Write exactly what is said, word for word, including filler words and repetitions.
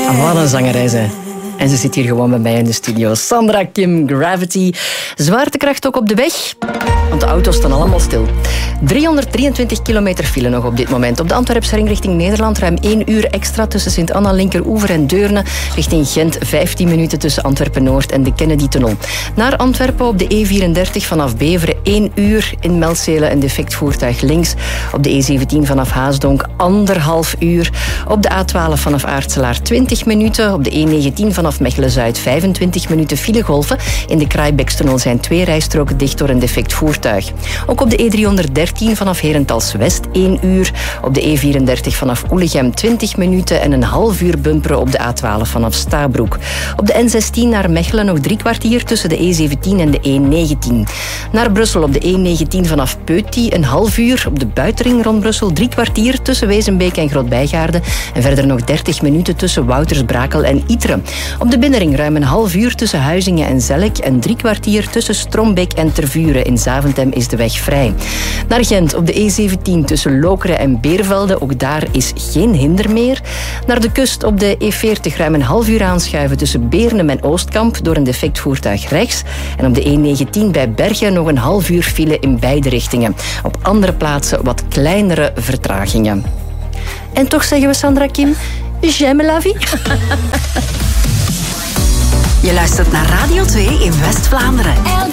Wat een zangeres, hè. En ze zit hier gewoon bij mij in de studio. Sandra Kim, Gravity. Zwaartekracht ook op de weg, want de auto's staan allemaal stil. driehonderddrieëntwintig kilometer file nog op dit moment. Op de Antwerpse ring richting Nederland ruim één uur extra tussen Sint-Anna, Linkeroever en Deurne. Richting Gent vijftien minuten tussen Antwerpen-Noord en de Kennedy-tunnel. Naar Antwerpen op de E vierendertig vanaf Beveren één uur. In Melzele een defect voertuig links. Op de E zeventien vanaf Haasdonk anderhalf uur. Op de A twaalf vanaf Aartselaar twintig minuten. Op de E negentien vanaf Mechelen-Zuid vijfentwintig minuten filegolven. In de Kraaibekstunnel zijn twee rijstroken dicht door een defect voertuig. Ook op de E driehonderddertien vanaf Herentals-West één uur. Op de E vierendertig vanaf Oelegem twintig minuten en een half uur bumperen op de A twaalf vanaf Stabroek. Op de N zestien naar Mechelen nog drie kwartier tussen de E zeventien en de E negentien. Naar Brussel op de E negentien vanaf Peuty een half uur. Op de buitenring rond Brussel drie kwartier tussen Wezenbeek en Grootbijgaarden. En verder nog dertig minuten tussen Woutersbrakel en Ytteren. Op de binnenring ruim een half uur tussen Huizingen en Zelk en drie kwartier tussen Strombeek en Tervuren. In Zaventem is de weg vrij. Naar Gent op de E zeventien tussen Lokeren en Beervelde. Ook daar is geen hinder meer. Naar de kust op de E veertig ruim een half uur aanschuiven tussen Beernem en Oostkamp door een defect voertuig rechts. En op de E negentien bij Bergen nog een half uur file in beide richtingen. Op andere plaatsen wat kleinere vertragingen. En toch zeggen we, Sandra Kim, j'aime la vie. Je luistert naar Radio twee in West-Vlaanderen.